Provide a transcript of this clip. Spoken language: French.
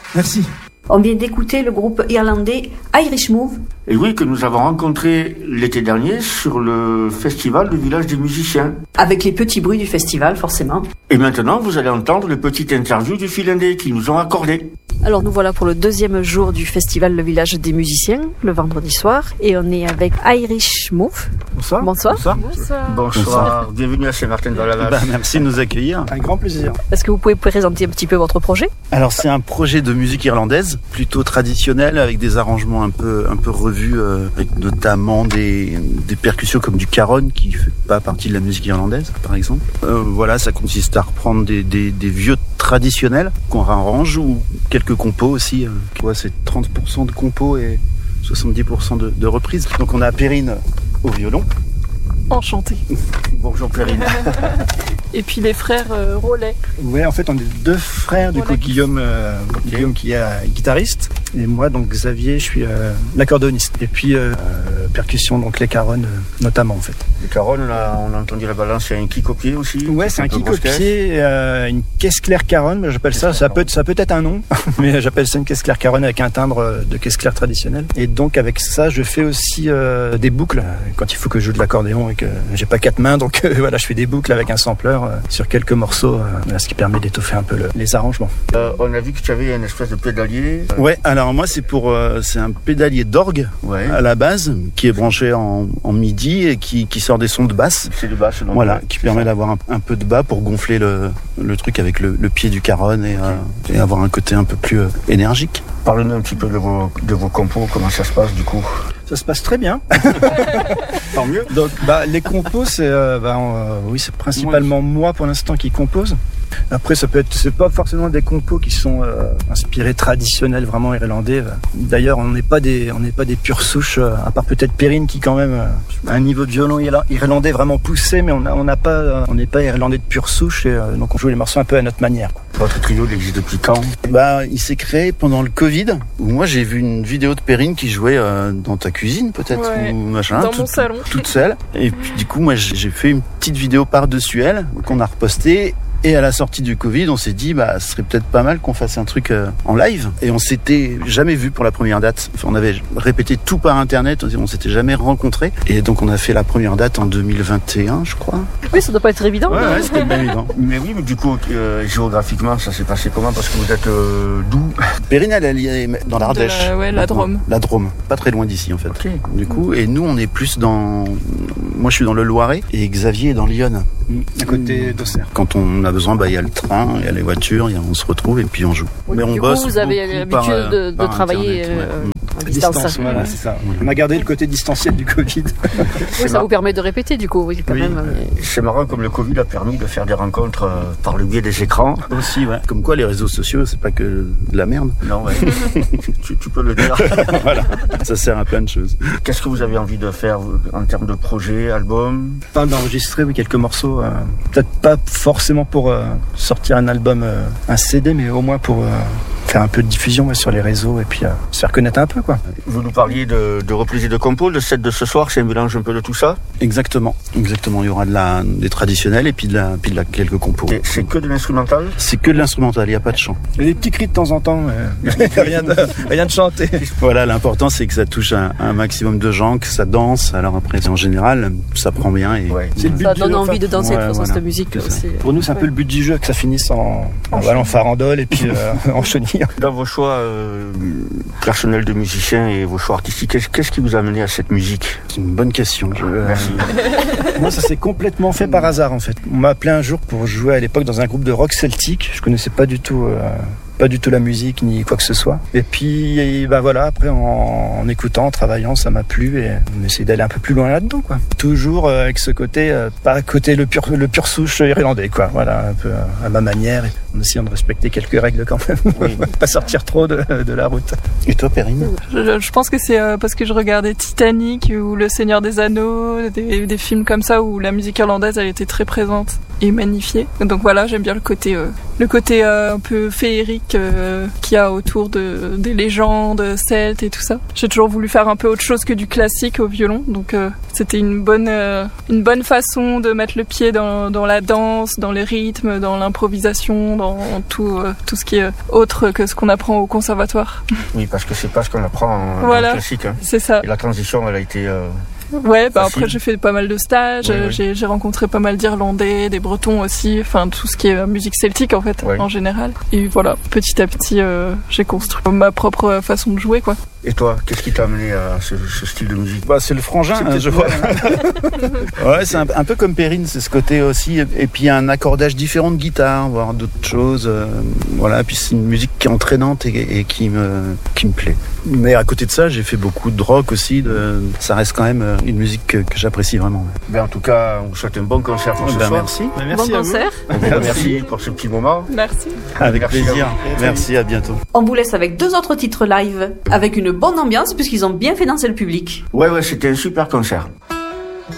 Merci. On vient d'écouter le groupe irlandais Irish Move. Et oui, que nous avons rencontré l'été dernier sur le festival du village des musiciens. Avec les petits bruits du festival, forcément. Et maintenant, vous allez entendre les petites interviews du Finlandais qu'ils nous ont accordées. Alors nous voilà pour le deuxième jour du festival Le Village des Musiciens, le vendredi soir. Et on est avec Irish Move. Bonsoir. Bonsoir. Bonsoir. Bienvenue à Saint-Martin-de-la-Vache. Merci de nous accueillir. Un grand plaisir. Est-ce que vous pouvez présenter un petit peu votre projet ? Alors c'est un projet de musique irlandaise, plutôt traditionnel, avec des arrangements un peu revus, avec notamment des percussions comme du caron, qui ne fait pas partie de la musique irlandaise, par exemple. Voilà, ça consiste à reprendre des vieux traditionnels qu'on réarrange, ou quelques compos aussi. C'est 30% de compos et 70% de reprises. Donc on a Perrine au violon. Enchanté. Bonjour Perrine. Et puis les frères Rollet. Ouais, en fait, on est deux frères, du coup, Guillaume qui est guitariste, et moi, donc Xavier, je suis l'accordéoniste. Et puis, percussion, donc les caronnes, notamment, en fait. Les caronnes, on a entendu la balance, il y a un kick au pied aussi. Ouais, c'est un kick au pied, une caisse claire caronne, mais j'appelle ça peut être un nom, mais j'appelle ça une caisse claire caronne avec un timbre de caisse claire traditionnelle. Et donc, avec ça, je fais aussi des boucles, quand il faut que je joue de l'accordéon et que j'ai pas 4 mains, donc voilà, je fais des boucles avec un sampler sur quelques morceaux, ce qui permet d'étoffer un peu les arrangements. On a vu que tu avais une espèce de pédalier. Ouais, alors moi c'est un pédalier d'orgue à la base, qui est branché en MIDI et qui sort des sons de basse. C'est de basse, donc voilà, qui permet d'avoir un peu de bas pour gonfler le truc avec le pied du caron et avoir un côté un peu plus énergique. Parlez-nous un petit peu de vos compos, comment ça se passe du coup? Ça se passe très bien. Tant mieux. Donc, les compos, c'est principalement moi pour l'instant qui compose. Après, c'est pas forcément des compos qui sont inspirés traditionnels, vraiment irlandais. D'ailleurs, on n'est pas des pures souches, à part peut-être Perrine qui quand même a un niveau de violon irlandais vraiment poussé, mais on n'est pas irlandais de pure souche, et donc on joue les morceaux un peu à notre manière. Votre trio, il existe depuis quand? Il s'est créé pendant le Covid, où moi j'ai vu une vidéo de Perrine qui jouait dans ta cuisine peut-être, ouais, ou machin, dans mon salon, toute seule. Et puis du coup, moi j'ai fait une petite vidéo par-dessus elle qu'on a repostée. Et à la sortie du Covid, on s'est dit, ce serait peut-être pas mal qu'on fasse un truc en live. Et on s'était jamais vu pour la première date. Enfin, on avait répété tout par Internet, on s'était jamais rencontrés. Et donc, on a fait la première date en 2021, je crois. Oui, ça doit pas être évident. Ouais, c'était pas évident. Mais oui, mais du coup, géographiquement, ça s'est passé comment? Parce que vous êtes d'où? Perrine, elle est dans l'Ardèche. La Drôme. La Drôme, pas très loin d'ici en fait. Okay. Du coup, et nous, on est plus moi, je suis dans le Loiret et Xavier est dans l'Yonne. À côté d'Auxerre. Quand on a besoin, il y a le train, il y a les voitures, on se retrouve et puis on joue. Oui, mais on du bosse. Coup, vous avez l'habitude de travailler à distance. Voilà, c'est ça. On a gardé le côté distanciel du Covid. Oui, ça vous permet de répéter du coup, oui, quand même. C'est marrant comme le Covid a permis de faire des rencontres par le biais des écrans. Aussi, ouais. Comme quoi, les réseaux sociaux, c'est pas que de la merde. Non, ouais. tu peux le dire. Voilà, ça sert à plein de choses. Qu'est-ce que vous avez envie de faire en termes de projet, album? Pas d'enregistrer, quelques morceaux. Peut-être pas forcément pour sortir un album, un CD, mais au moins pour faire un peu de diffusion sur les réseaux et puis se faire connaître un peu, quoi. Vous nous parliez de reprises et de compos, le set de ce soir, c'est un mélange un peu de tout ça? Exactement. Il y aura des traditionnels et puis de quelques compos. Et c'est que de l'instrumental? C'est que de l'instrumental, il n'y a pas de chant. Il y a des petits cris de temps en temps, mais rien de chanté. Voilà, l'important c'est que ça touche un maximum de gens, que ça danse. Alors après, en général, ça prend bien. Et c'est le but ça donne envie de danser de toute façon, cette musique. Pour nous, c'est un peu le but du jeu, que ça finisse en farandole et puis en chenille. Dans vos choix personnels de musiciens et vos choix artistiques, qu'est-ce qui vous a amené à cette musique? C'est une bonne question. Merci. Moi, ça s'est complètement fait par hasard, en fait. On m'a appelé un jour pour jouer à l'époque dans un groupe de rock celtique. Je connaissais pas du tout la musique ni quoi que ce soit. Et puis voilà, après en écoutant, en travaillant, ça m'a plu et on essaie d'aller un peu plus loin là-dedans, quoi. Toujours avec ce côté, pas côté le pur souche irlandais, quoi. Voilà, un peu à ma manière, et en essayant de respecter quelques règles quand même. Oui. Pas sortir trop de la route. Et toi, Perrine? Je pense que c'est parce que je regardais Titanic ou Le Seigneur des Anneaux, des films comme ça où la musique irlandaise a été très présente et magnifiée. Donc voilà, j'aime bien le côté le côté un peu féerique qu'il y a autour des légendes celtes et tout ça. J'ai toujours voulu faire un peu autre chose que du classique au violon, donc c'était une bonne façon de mettre le pied dans la danse, dans les rythmes, dans l'improvisation, dans tout ce qui est autre que ce qu'on apprend au conservatoire. Oui, parce que c'est pas ce qu'on apprend dans voilà, le classique. Hein. C'est ça. Et la transition, elle a été... Ouais, après j'ai fait pas mal de stages, oui. J'ai rencontré pas mal d'Irlandais, des Bretons aussi, enfin tout ce qui est musique celtique en fait, en général. Et voilà, petit à petit, j'ai construit ma propre façon de jouer, quoi. Et toi, qu'est-ce qui t'a amené à ce style de musique ? C'est le frangin, je vois. Ouais, c'est un peu comme Perrine, c'est ce côté aussi. Et puis il y a un accordage différent de guitare, voire d'autres choses. Voilà, puis c'est une musique qui est entraînante et qui me plaît. Mais à côté de ça, j'ai fait beaucoup de rock aussi. Ça reste quand même une musique que j'apprécie vraiment. En tout cas, on vous souhaite un bon concert pour ce soir. Merci. Bon concert. Merci pour ce petit moment. Merci. Avec plaisir. Merci, à bientôt. On vous laisse avec 2 autres titres live, avec une bonne ambiance puisqu'ils ont bien fait danser le public. Ouais, c'était un super concert.